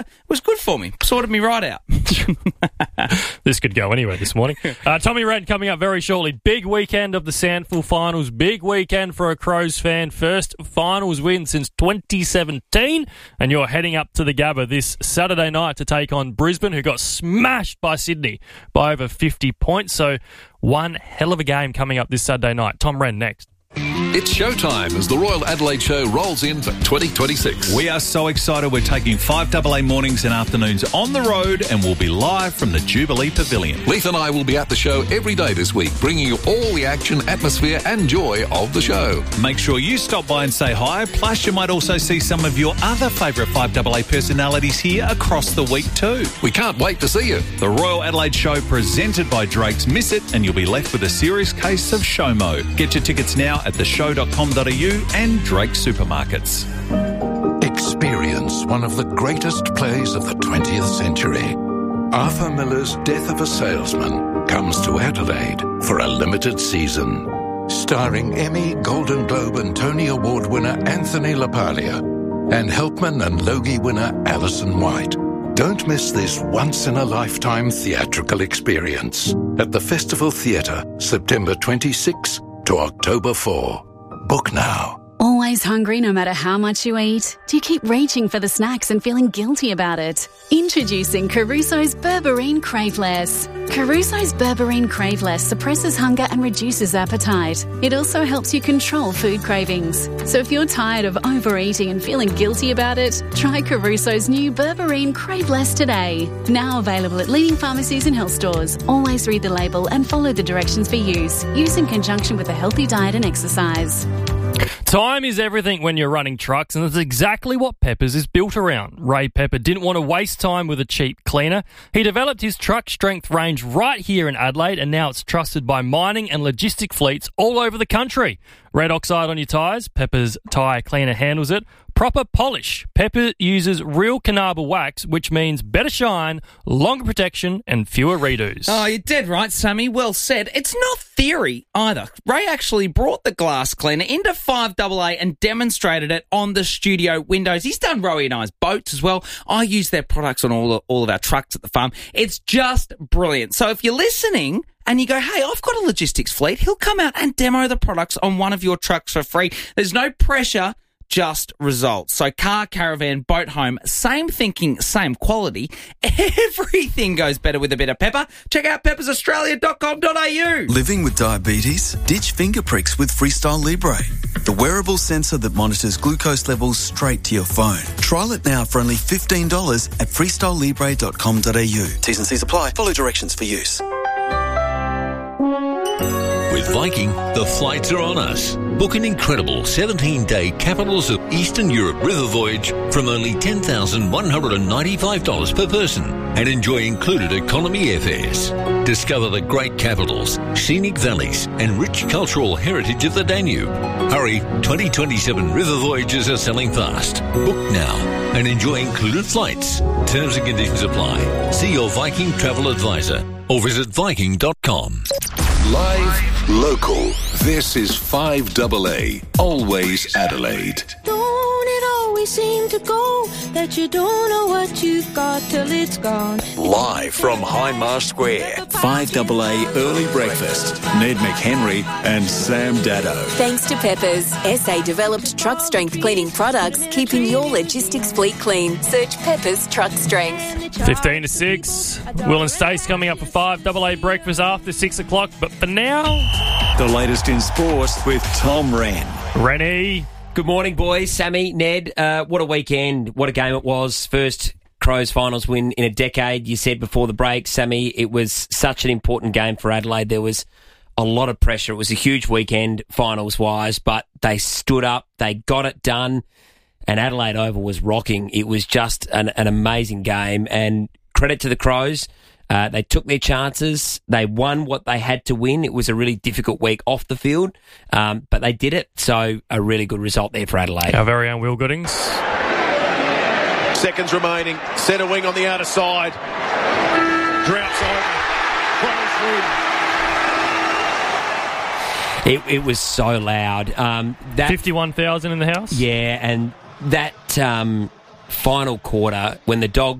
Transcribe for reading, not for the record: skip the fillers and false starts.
was good for me. Sorted me right out. This could go anywhere this morning. Tommy Wren coming up very shortly. Big weekend of the Sandful Finals. Big weekend for a Crows fan. First finals win since 2017. And you're heading up to the Gabba this Saturday night to take on Brisbane, who got smashed by Sydney by over 50 points. So one hell of a game coming up this Saturday night. Tom Wren next. It's showtime as the Royal Adelaide Show rolls in for 2026. We are so excited. We're taking 5AA mornings and afternoons on the road and we'll be live from the Jubilee Pavilion. Leith and I will be at the show every day this week, bringing you all the action, atmosphere and joy of the show. Make sure you stop by and say hi. Plus, you might also see some of your other favourite 5AA personalities here across the week too. We can't wait to see you. The Royal Adelaide Show presented by Drake's. Miss it and you'll be left with a serious case of SHOMO. Get your tickets now at theshow.com.au and Drake Supermarkets. Experience one of the greatest plays of the 20th century. Arthur Miller's Death of a Salesman comes to Adelaide for a limited season. Starring Emmy, Golden Globe and Tony Award winner Anthony LaPaglia and Helpman and Logie winner Alison White. Don't miss this once-in-a-lifetime theatrical experience at the Festival Theatre, September 26 to October 4. Book now. Always hungry no matter how much you eat? Do you keep reaching for the snacks and feeling guilty about it? Introducing Caruso's Berberine Craveless. Caruso's Berberine Craveless suppresses hunger and reduces appetite. It also helps you control food cravings. So if you're tired of overeating and feeling guilty about it, try Caruso's new Berberine Craveless today. Now available at leading pharmacies and health stores. Always read the label and follow the directions for use. Use in conjunction with a healthy diet and exercise. Time is everything when you're running trucks, and that's exactly what Peppers is built around. Ray Pepper didn't want to waste time with a cheap cleaner. He developed his truck strength range right here in Adelaide, and now it's trusted by mining and logistic fleets all over the country. Red oxide on your tyres, Pepper's tyre cleaner handles it. Proper polish, Pepper uses real Carnauba wax, which means better shine, longer protection and fewer redos. Oh, you're dead right, Sammy. Well said. It's not theory either. Ray actually brought the glass cleaner into 5AA and demonstrated it on the studio windows. He's done Rowie and I's boats as well. I use their products on all of our trucks at the farm. It's just brilliant. So if you're listening and you go, hey, I've got a logistics fleet, he'll come out and demo the products on one of your trucks for free. There's no pressure, just results. So car, caravan, boat, home, same thinking, same quality. Everything goes better with a bit of Pepper. Check out peppersaustralia.com.au. Living with diabetes? Ditch finger pricks with Freestyle Libre, the wearable sensor that monitors glucose levels straight to your phone. Trial it now for only $15 at freestylelibre.com.au. T's and C's apply. Follow directions for use. With Viking, the flights are on us. Book an incredible 17-day Capitals of Eastern Europe river voyage from only $10,195 per person and enjoy included economy airfares. Discover the great capitals, scenic valleys and rich cultural heritage of the Danube. Hurry, 2027 river voyages are selling fast. Book now and enjoy included flights. Terms and conditions apply. See your Viking travel advisor or visit Viking.com. Live, local. This is 5AA. Always Adelaide. Don't it always seem to go that you don't know what you've got till it's gone? Live from Hindmarsh Square, 5AA Early Breakfast. Ned McHenry and Sam Dado. Thanks to Peppers, SA developed truck strength cleaning products, keeping your logistics fleet clean. Search Peppers Truck Strength. 15 to 6. Will and Stace coming up for 5AA breakfast after 6 o'clock. But for now, the latest in sports with Tom Wren. Rennie. Good morning, boys. Sammy, Ned, what a weekend. What a game it was. First Crows finals win in a decade. You said before the break, Sammy, it was such an important game for Adelaide. There was a lot of pressure. It was a huge weekend finals-wise, but they stood up. They got it done. And Adelaide Oval was rocking. It was just an amazing game. And credit to the Crows. They took their chances. They won what they had to win. It was a really difficult week off the field, but they did it. So a really good result there for Adelaide. Our very own Will Goodings. Seconds remaining. Centre wing on the outer side. Droughts over. It was so loud. 51,000 in the house? Yeah, and that final quarter when the Dogs